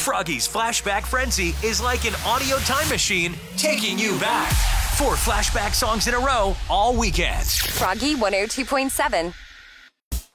Froggy's Flashback Frenzy is like an audio time machine taking you back. 4 flashback songs in a row all weekend. Froggy 102.7.